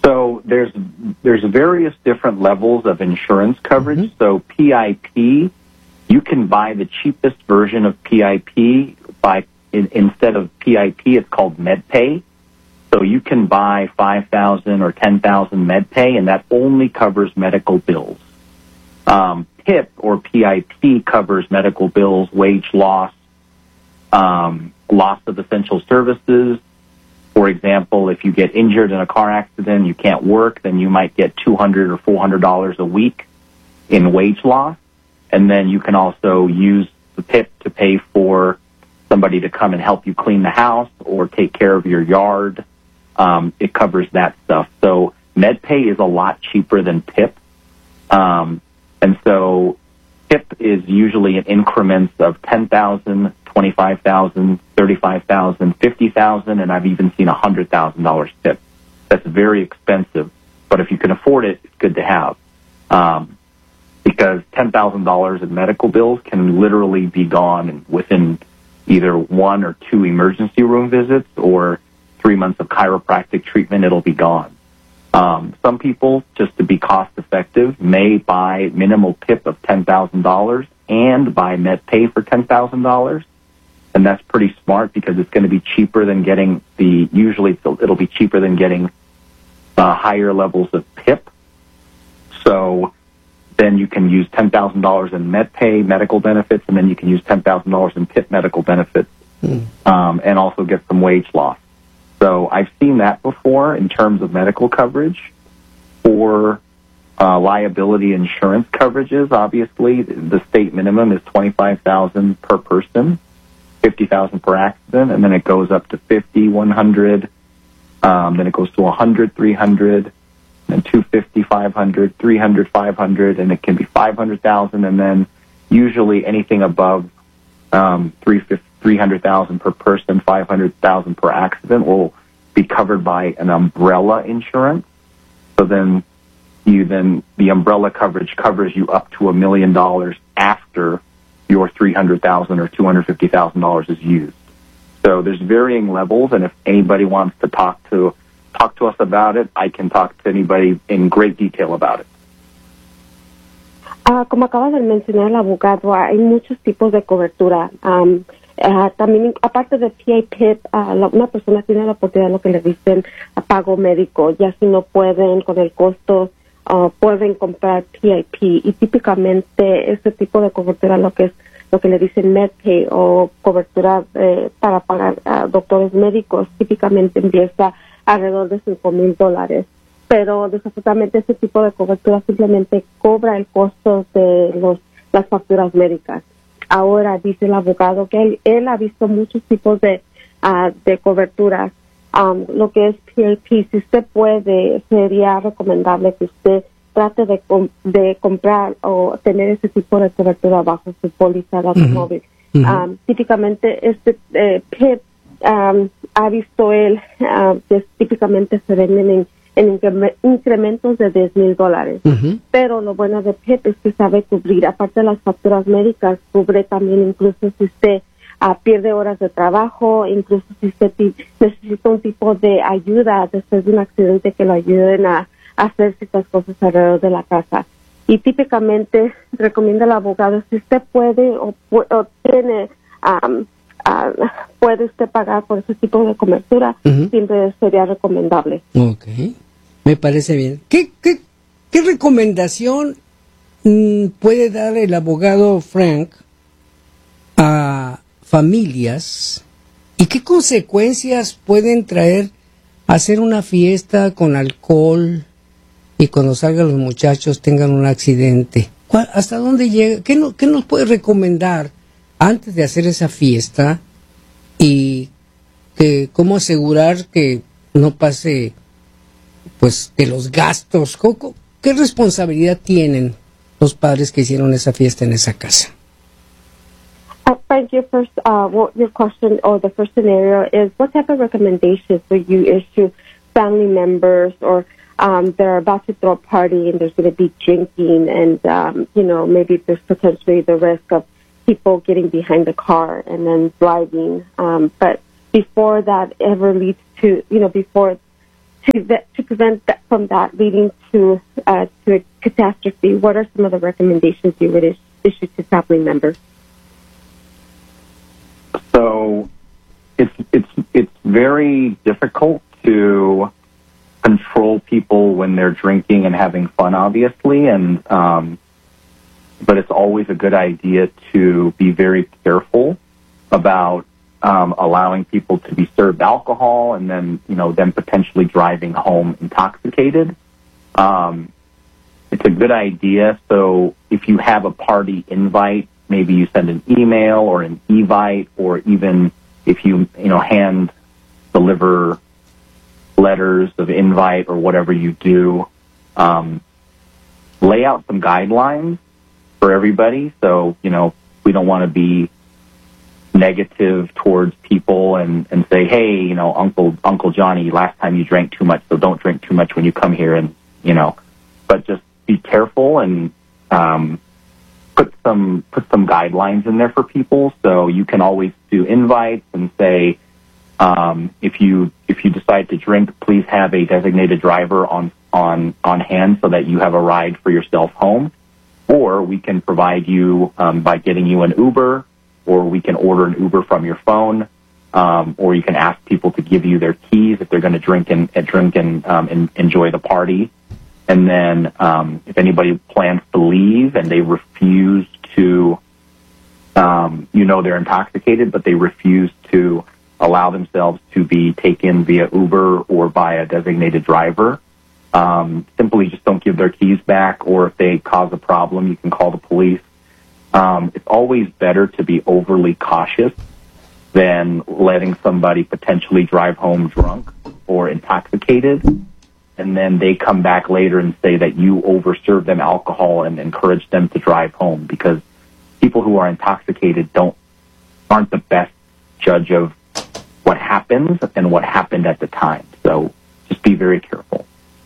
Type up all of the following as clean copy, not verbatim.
So there's various different levels of insurance coverage. Mm-hmm. So PIP, you can buy the cheapest version of PIP instead of PIP, it's called MedPay. So you can buy $5,000 or $10,000 MedPay, and that only covers medical bills. PIP or PIP covers medical bills, wage loss, loss of essential services. For example, if you get injured in a car accident, you can't work, then you might get $200 or $400 a week in wage loss. And then you can also use the PIP to pay for somebody to come and help you clean the house or take care of your yard. It covers that stuff. So MedPay is a lot cheaper than PIP. And so PIP is usually in increments of $10,000, $25,000, $35,000, $50,000, and I've even seen $100,000 PIP. That's very expensive, but if you can afford it, it's good to have. Because $10,000 in medical bills can literally be gone within either 1 or 2 emergency room visits or 3 months of chiropractic treatment, it'll be gone. Some people, just to be cost effective, may buy minimal PIP of $10,000 and buy MedPay for $10,000. And that's pretty smart because it's going to be cheaper than getting it'll be cheaper than getting higher levels of PIP. So then you can use $10,000 in MedPay medical benefits, and then you can use $10,000 in PIP medical benefits, and also get some wage loss. So I've seen that before in terms of medical coverage. For liability insurance coverages, obviously, the state minimum is $25,000 per person, $50,000 per accident, and then it goes up to $50,000, $100,000, then it goes to $100,000, $300,000, and $250,000, $500,000, $300,000, $500,000, and it can be $500,000, and then usually anything above $300,000 per person, $500,000 per accident will be covered by an umbrella insurance. So then the umbrella coverage covers you up to $1 million after your $300,000 or $250,000 is used. So there's varying levels, and if anybody wants to talk to us about it, I can talk to anybody in great detail about it. Como acaba de mencionar el abogado, hay muchos tipos de cobertura. También, aparte de PIP, una persona tiene la oportunidad de lo que le dicen pago médico. Ya si no pueden con el costo, pueden comprar PIP. Y típicamente este tipo de cobertura, lo que le dicen MedPay o cobertura para pagar a doctores médicos, típicamente empieza alrededor de $5,000. Pero desafortunadamente este tipo de cobertura simplemente cobra el costo de las facturas médicas. Ahora dice el abogado que él ha visto muchos tipos de coberturas. Lo que es PIP, si usted puede, sería recomendable que usted trate de comprar o tener ese tipo de cobertura bajo su póliza de automóvil. Típicamente este PIP ha visto él que típicamente se venden en incrementos de $10,000. Pero lo bueno de PIP es que sabe cubrir, aparte de las facturas médicas, cubre también incluso si usted pierde horas de trabajo, incluso si usted necesita un tipo de ayuda después de un accidente que lo ayuden a hacer ciertas cosas alrededor de la casa. Y típicamente recomienda al abogado, si usted puede o tiene, puede usted pagar por ese tipo de cobertura, siempre sería recomendable. Okay, me parece bien. ¿Qué recomendación puede dar el abogado Frank a familias y qué consecuencias pueden traer hacer una fiesta con alcohol y cuando salgan los muchachos tengan un accidente? ¿Hasta dónde llega? ¿Qué nos puede recomendar antes de hacer esa fiesta y cómo asegurar que no pase pues de los gastos? ¿Qué responsabilidad tienen los padres que hicieron esa fiesta en esa casa? Frank, your question or the first scenario is what type of recommendations would you issue family members or they're about to throw a party and there's going to be drinking and, maybe there's potentially the risk of people getting behind the car and then driving. But before that ever leads to, before to prevent that from that leading to a catastrophe, what are some of the recommendations you would issue to family members? So it's very difficult to control people when they're drinking and having fun, obviously, and but it's always a good idea to be very careful about allowing people to be served alcohol and then, them potentially driving home intoxicated. It's a good idea. So if you have a party invite, maybe you send an email or an evite, or even if you, hand deliver letters of invite or whatever you do, lay out some guidelines for everybody. So, we don't want to be negative towards people and say, hey, Uncle Johnny, last time you drank too much, so don't drink too much when you come here, and, but just be careful and put some guidelines in there for people. So you can always do invites and say, if you decide to drink, please have a designated driver on hand so that you have a ride for yourself home. Or we can provide you by getting you an Uber, or we can order an Uber from your phone, or you can ask people to give you their keys if they're going to drink and enjoy the party. And then if anybody plans to leave and they refuse to, they're intoxicated, but they refuse to allow themselves to be taken via Uber or by a designated driver, simply just don't give their keys back, or if they cause a problem, you can call the police. It's always better to be overly cautious than letting somebody potentially drive home drunk or intoxicated, and then they come back later and say that you overserved them alcohol and encouraged them to drive home, because people who are intoxicated aren't the best judge of what happens and what happened at the time. So just be very careful.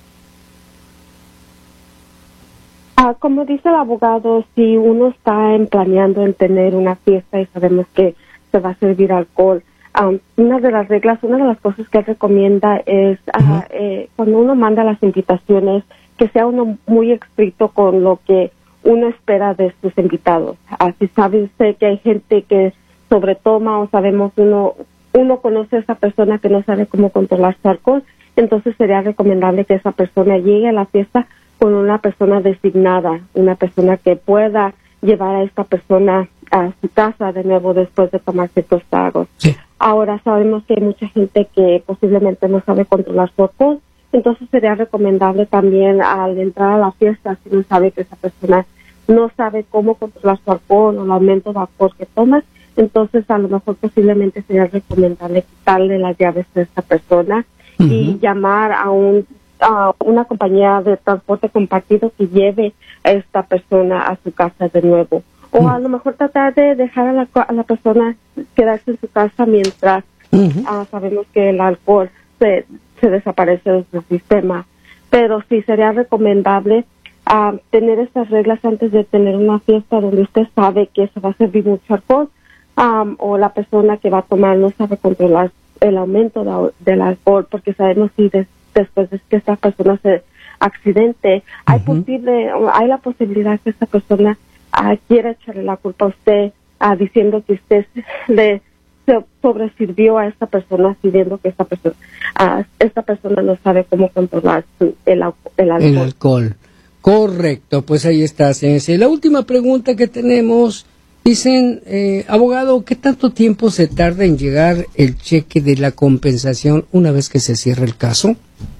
Como dice el abogado, si uno está planeando en tener una fiesta y sabemos que se va a servir alcohol, una de las cosas que él recomienda es cuando uno manda las invitaciones, que sea uno muy estricto con lo que uno espera de sus invitados. Si sabe usted que hay gente que sobretoma, o sabemos uno conoce a esa persona que no sabe cómo controlar su alcohol, entonces sería recomendable que esa persona llegue a la fiesta con una persona designada, una persona que pueda llevar a esta persona a su casa de nuevo después de tomar ciertos tragos. Sí. Ahora sabemos que hay mucha gente que posiblemente no sabe controlar su alcohol, entonces sería recomendable también al entrar a la fiesta, si uno sabe que esa persona no sabe cómo controlar su alcohol o el aumento de alcohol que toma, entonces a lo mejor posiblemente sería recomendable quitarle las llaves a esta persona y llamar a una compañía de transporte compartido que lleve a esta persona a su casa de nuevo. O a lo mejor tratar de dejar a la persona quedarse en su casa mientras sabemos que el alcohol se desaparece de su sistema. Pero sí sería recomendable tener estas reglas antes de tener una fiesta donde usted sabe que se va a servir mucho alcohol, o la persona que va a tomar no sabe controlar el aumento del alcohol, porque sabemos si después de que esta persona se accidente, hay la posibilidad que esta persona quiera echarle la culpa a usted, diciendo que usted se sobresirvió a esta persona, pidiendo que esta persona no sabe cómo controlar el alcohol. El alcohol. Correcto, pues ahí está, señor. La última pregunta que tenemos, dicen, abogado, ¿qué tanto tiempo se tarda en llegar el cheque de la compensación una vez que se cierra el caso?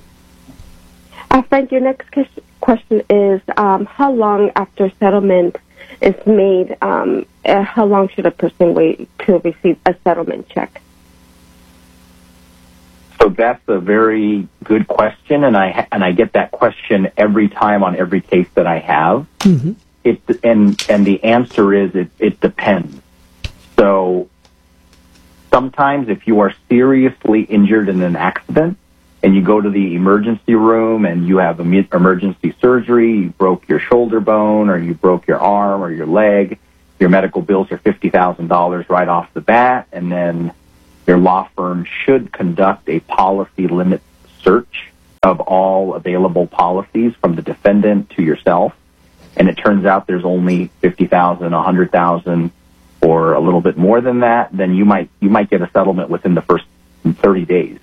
Frank, your next question is, how long after settlement is made, how long should a person wait to receive a settlement check? So that's a very good question, and I get that question every time on every case that I have. And the answer is it depends. So sometimes if you are seriously injured in an accident and you go to the emergency room and you have emergency surgery, you broke your shoulder bone or you broke your arm or your leg, your medical bills are $50,000 right off the bat, and then your law firm should conduct a policy limit search of all available policies from the defendant to yourself, and it turns out there's only 50,000, 100,000, or a little bit more than that, then you might get a settlement within the first 30 days.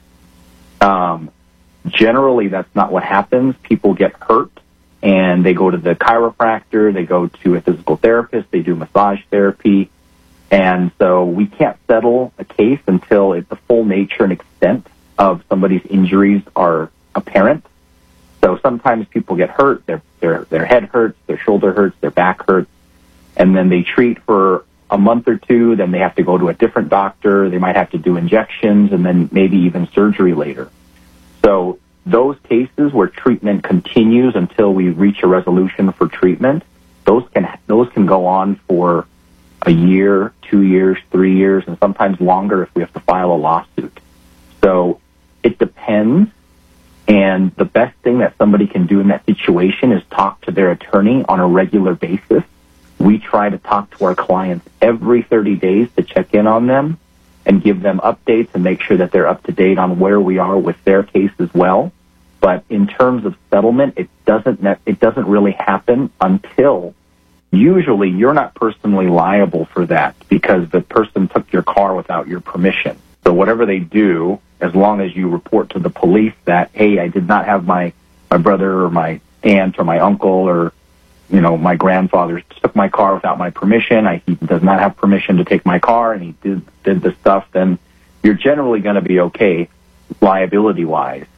Generally, that's not what happens. People get hurt, and they go to the chiropractor, they go to a physical therapist, they do massage therapy, and so we can't settle a case until the full nature and extent of somebody's injuries are apparent. So sometimes people get hurt, their head hurts, their shoulder hurts, their back hurts, and then they treat for a month or two, then they have to go to a different doctor, they might have to do injections, and then maybe even surgery later. So those cases where treatment continues until we reach a resolution for treatment, those can go on for a year, 2 years, 3 years, and sometimes longer if we have to file a lawsuit. So it depends, and the best thing that somebody can do in that situation is talk to their attorney on a regular basis. We try to talk to our clients every 30 days to check in on them and give them updates and make sure that they're up to date on where we are with their case as well. But in terms of settlement, it doesn't really happen until usually you're not personally liable for that because the person took your car without your permission. So whatever they do, as long as you report to the police that, hey, I did not have my brother or my aunt or my uncle or, you know, my grandfather took my car without my permission, he does not have permission to take my car, and he did the stuff, then you're generally going to be okay liability-wise,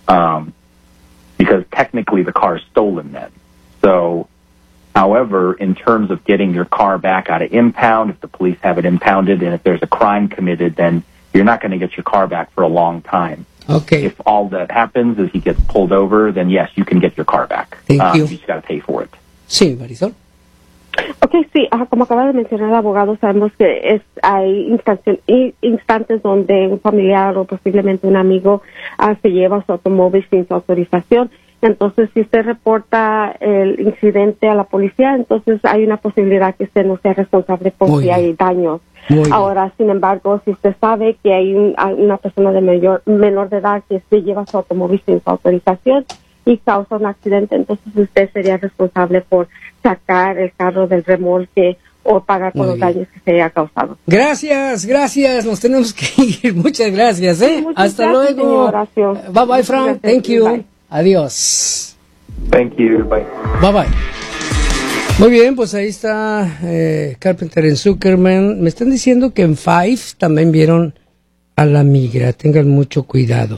because technically the car is stolen then. So, however, in terms of getting your car back out of impound, if the police have it impounded, and if there's a crime committed, then you're not going to get your car back for a long time. Okay. If all that happens is he gets pulled over, then yes, you can get your car back. Thank you. You just got to pay for it. Sí, Marisol. Ok, sí, como acaba de mencionar el abogado, sabemos que hay instantes donde un familiar o posiblemente un amigo se lleva su automóvil sin su autorización. Entonces, si usted reporta el incidente a la policía, entonces hay una posibilidad que usted no sea responsable por si hay daños. Ahora, sin embargo, si usted sabe que hay una persona de menor de edad que se lleva su automóvil sin su autorización y causa un accidente, entonces usted sería responsable por sacar el carro del remolque o pagar por los daños que se haya causado. Gracias, nos tenemos que ir. Muchas gracias, ¿eh? Sí, hasta gracias, luego. Bye bye, Frank. Thank you. Bye. Adiós. Thank you. Bye. Bye bye. Muy bien, pues ahí está Carpenter en Zuckerman. Me están diciendo que en Five también vieron a la migra. Tengan mucho cuidado.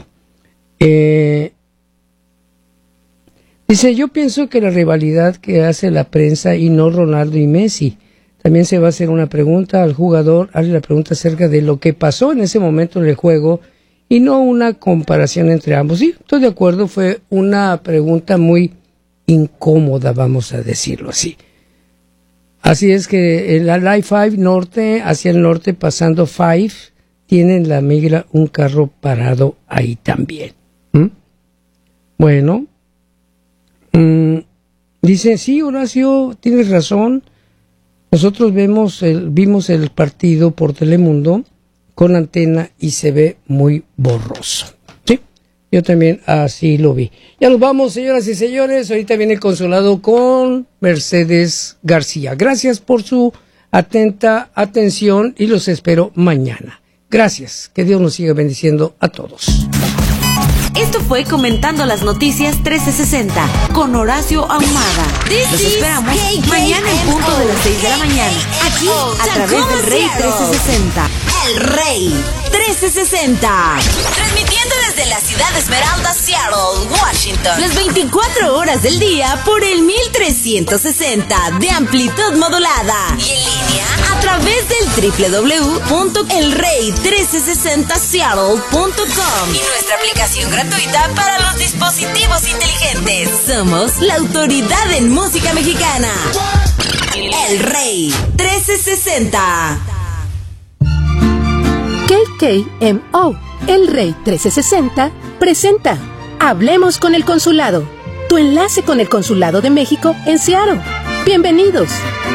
Dice, yo pienso que la rivalidad que hace la prensa y no Ronaldo y Messi. También se va a hacer una pregunta al jugador, hazle la pregunta acerca de lo que pasó en ese momento en el juego y no una comparación entre ambos. Sí, estoy de acuerdo, fue una pregunta muy incómoda, vamos a decirlo así. Así es que en la Live 5 norte, hacia el norte, pasando 5, tienen la migra un carro parado ahí también. Bueno. Dice, sí, Horacio, tienes razón. Nosotros vimos el partido por Telemundo con antena y se ve muy borroso. Sí, yo también así lo vi. Ya nos vamos, señoras y señores. Ahorita viene el consulado con Mercedes García. Gracias por su atenta atención y los espero mañana. Gracias. Que Dios nos siga bendiciendo a todos. Esto fue Comentando las Noticias 1360 con Horacio Ahumada. Los esperamos mañana en punto de las 6 de la mañana, aquí a través del Rey 1360. El Rey 1360. Transmitiendo desde la ciudad de Esmeralda, Seattle, Washington. Las 24 horas del día por el 1360 de amplitud modulada. Y en línea a través del www.elrey1360seattle.com y nuestra aplicación gratuita para los dispositivos inteligentes. Somos la autoridad en música mexicana. El Rey 1360. KKMO, El Rey 1360, presenta Hablemos con el Consulado, tu enlace con el Consulado de México en Seattle. Bienvenidos.